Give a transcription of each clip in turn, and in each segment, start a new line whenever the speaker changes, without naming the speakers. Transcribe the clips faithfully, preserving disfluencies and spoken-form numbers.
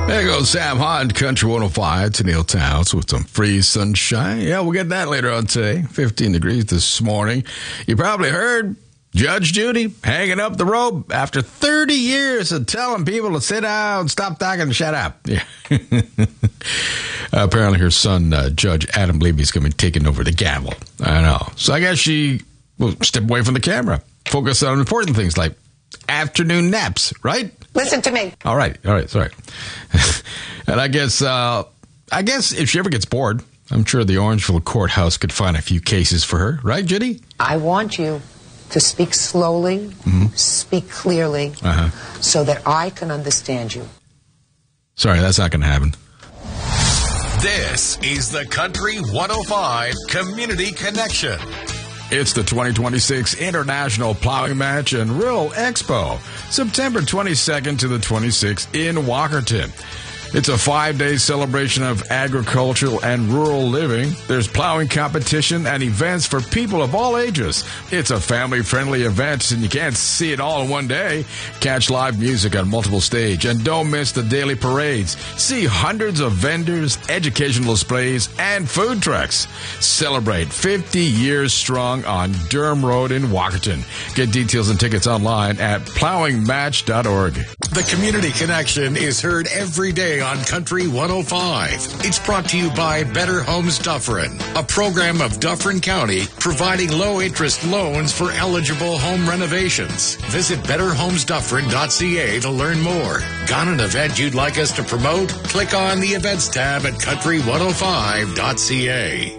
There goes Sam Hunt, Country one oh five to Neil Towns with some free sunshine. Yeah, we'll get that later on today. fifteen degrees this morning. You probably heard Judge Judy hanging up the rope after thirty years of telling people to sit down, stop talking, and shut up. Yeah. Apparently her son, uh, Judge Adam Levy, is going to be taking over the gavel. I know. So I guess she will step away from the camera, focus on important things like afternoon naps, right?
Listen to me.
All right. All right. Sorry. And I guess, uh, I guess if she ever gets bored, I'm sure the Orangeville courthouse could find a few cases for her. Right, Judy?
I want you to speak slowly, mm-hmm. speak clearly, uh-huh. so that I can understand you.
Sorry, that's not going to happen.
This is the Country one oh five Community Connection.
It's the twenty twenty-six International Plowing Match and Rural Expo, September twenty-second to the twenty-sixth in Walkerton. It's a five-day celebration of agricultural and rural living. There's plowing competition and events for people of all ages. It's a family-friendly event, and you can't see it all in one day. Catch live music on multiple stages, and don't miss the daily parades. See hundreds of vendors, educational displays, and food trucks. Celebrate fifty years strong on Durham Road in Walkerton. Get details and tickets online at plowing match dot org.
The Community Connection is heard every day on Country one oh five. It's brought to you by Better Homes Dufferin, a program of Dufferin County providing low-interest loans for eligible home renovations. Visit better homes dufferin dot c a to learn more. Got an event you'd like us to promote? Click on the Events tab at country one oh five dot c a.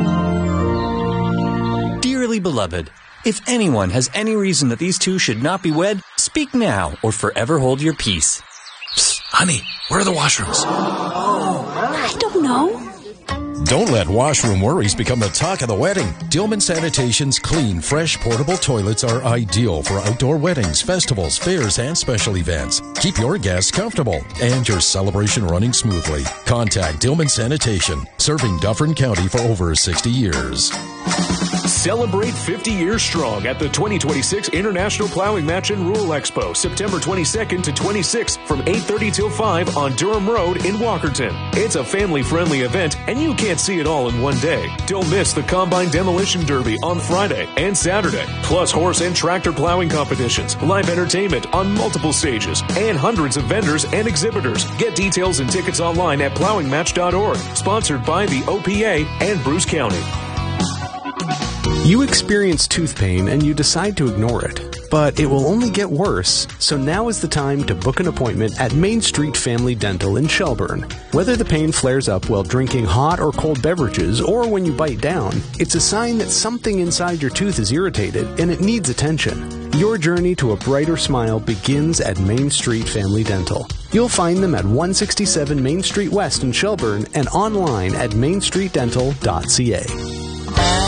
Dearly beloved, if anyone has any reason that these two should not be wed, speak now or forever hold your peace.
Psst, honey, where are the washrooms?
I don't know.
Don't let washroom worries become the talk of the wedding. Dillman Sanitation's clean, fresh, portable toilets are ideal for outdoor weddings, festivals, fairs, and special events. Keep your guests comfortable and your celebration running smoothly. Contact Dillman Sanitation, serving Dufferin County for over sixty years.
Celebrate fifty years strong at the twenty twenty-six International Plowing Match and Rural Expo, September twenty-second to twenty-sixth from eight thirty till five on Durham Road in Walkerton. It's a family-friendly event, and you can't see it all in one day. Don't miss the Combine Demolition Derby on Friday and Saturday, plus horse and tractor plowing competitions, live entertainment on multiple stages, and hundreds of vendors and exhibitors. Get details and tickets online at plowing match dot org, sponsored by the O P A and Bruce County.
You experience tooth pain and you decide to ignore it, but it will only get worse, so now is the time to book an appointment at Main Street Family Dental in Shelburne. Whether the pain flares up while drinking hot or cold beverages or when you bite down, it's a sign that something inside your tooth is irritated and it needs attention. Your journey to a brighter smile begins at Main Street Family Dental. You'll find them at one sixty-seven Main Street West in Shelburne and online at main street dental dot c a.